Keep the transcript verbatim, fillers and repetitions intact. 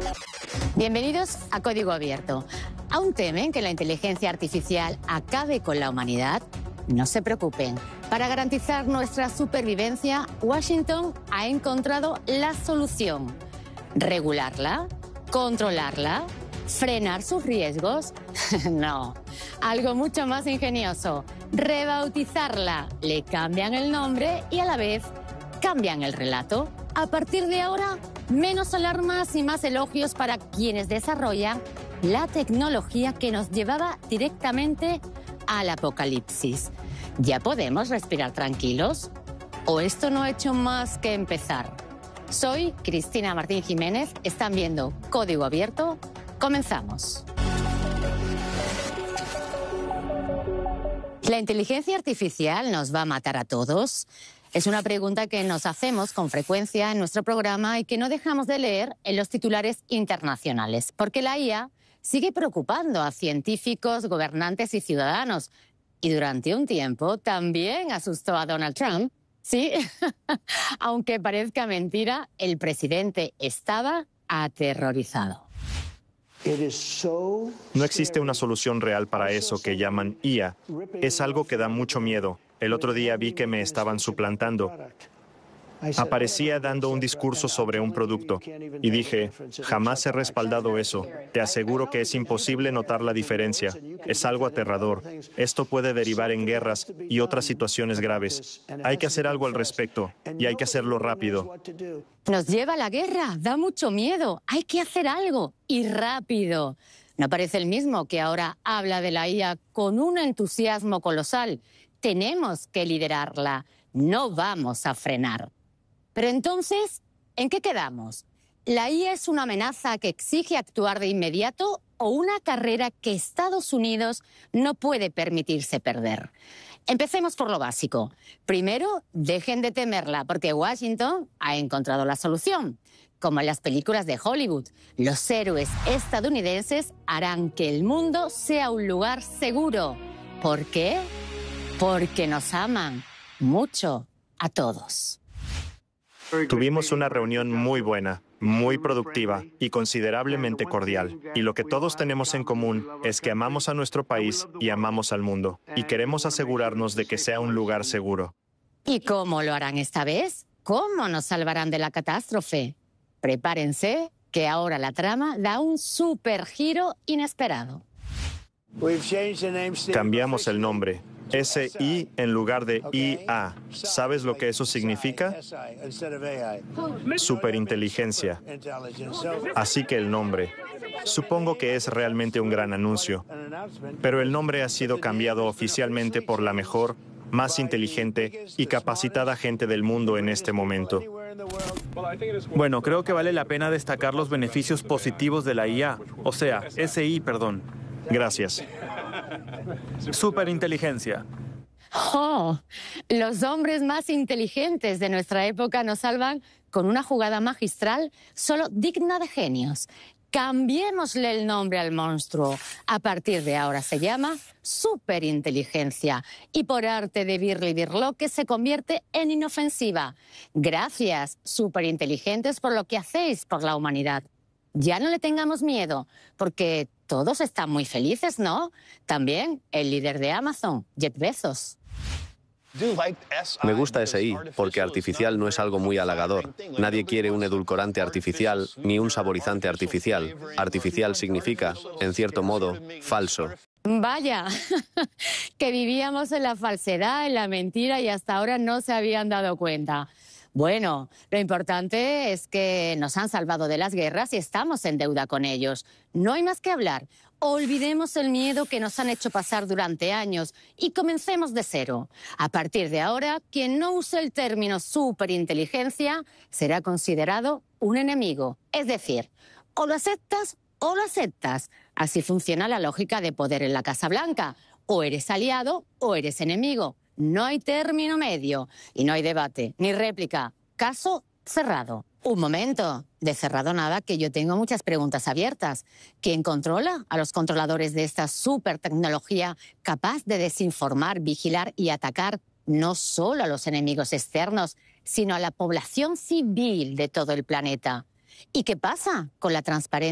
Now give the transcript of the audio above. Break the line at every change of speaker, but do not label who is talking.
Bienvenidos a Código Abierto. ¿Aún temen que la inteligencia artificial acabe con la humanidad? No se preocupen. Para garantizar nuestra supervivencia, Washington ha encontrado la solución. ¿Regularla? ¿Controlarla? ¿Frenar sus riesgos? No. Algo mucho más ingenioso. Rebautizarla. Le cambian el nombre y a la vez cambian el relato. A partir de ahora, menos alarmas y más elogios para quienes desarrollan la tecnología que nos llevaba directamente al apocalipsis. ¿Ya podemos respirar tranquilos? ¿O esto no ha hecho más que empezar? Soy Cristina Martín Jiménez. Están viendo Código Abierto. Comenzamos. ¿La inteligencia artificial nos va a matar a todos? Es una pregunta que nos hacemos con frecuencia en nuestro programa y que no dejamos de leer en los titulares internacionales, porque la I A sigue preocupando a científicos, gobernantes y ciudadanos. Y durante un tiempo también asustó a Donald Trump. Sí, aunque parezca mentira, el presidente estaba aterrorizado.
No existe una solución real para eso que llaman I A. Es algo que da mucho miedo. El otro día vi que me estaban suplantando. Aparecía dando un discurso sobre un producto y dije, jamás he respaldado eso. Te aseguro que es imposible notar la diferencia. Es algo aterrador. Esto puede derivar en guerras y otras situaciones graves. Hay que hacer algo al respecto y hay que hacerlo rápido.
Nos lleva a la guerra, da mucho miedo. Hay que hacer algo y rápido. No parece el mismo que ahora habla de la I A con un entusiasmo colosal. Tenemos que liderarla. No vamos a frenar. Pero entonces, ¿en qué quedamos? ¿La I A es una amenaza que exige actuar de inmediato o una carrera que Estados Unidos no puede permitirse perder? Empecemos por lo básico. Primero, dejen de temerla, porque Washington ha encontrado la solución. Como en las películas de Hollywood, los héroes estadounidenses harán que el mundo sea un lugar seguro. ¿Por qué? Porque nos aman mucho a todos.
Tuvimos una reunión muy buena, muy productiva y considerablemente cordial. Y lo que todos tenemos en común es que amamos a nuestro país y amamos al mundo. Y queremos asegurarnos de que sea un lugar seguro.
¿Y cómo lo harán esta vez? ¿Cómo nos salvarán de la catástrofe? Prepárense, que ahora la trama da un super giro inesperado.
Cambiamos el nombre. S I en lugar de I A. ¿Sabes lo que eso significa? Superinteligencia. Así que el nombre. Supongo que es realmente un gran anuncio. Pero el nombre ha sido cambiado oficialmente por la mejor, más inteligente y capacitada gente del mundo en este momento.
Bueno, creo que vale la pena destacar los beneficios positivos de la I A. O sea, S I, perdón.
Gracias.
Superinteligencia.
¡Oh! Los hombres más inteligentes de nuestra época nos salvan con una jugada magistral solo digna de genios. Cambiémosle el nombre al monstruo. A partir de ahora se llama superinteligencia y por arte de Birli Birloque se convierte en inofensiva. Gracias, superinteligentes, por lo que hacéis por la humanidad. Ya no le tengamos miedo, porque todos están muy felices, ¿no? También el líder de Amazon, Jeff Bezos.
Me gusta S I porque artificial no es algo muy halagador. Nadie quiere un edulcorante artificial ni un saborizante artificial. Artificial significa, en cierto modo, falso.
Vaya, que vivíamos en la falsedad, en la mentira y hasta ahora no se habían dado cuenta. Bueno, lo importante es que nos han salvado de las guerras y estamos en deuda con ellos. No hay más que hablar. Olvidemos el miedo que nos han hecho pasar durante años y comencemos de cero. A partir de ahora, quien no use el término superinteligencia será considerado un enemigo. Es decir, o lo aceptas o lo aceptas. Así funciona la lógica de poder en la Casa Blanca. O eres aliado o eres enemigo. No hay término medio y no hay debate ni réplica. Caso cerrado. Un momento. De cerrado nada, que yo tengo muchas preguntas abiertas. ¿Quién controla a los controladores de esta supertecnología capaz de desinformar, vigilar y atacar no solo a los enemigos externos, sino a la población civil de todo el planeta? ¿Y qué pasa con la transparencia?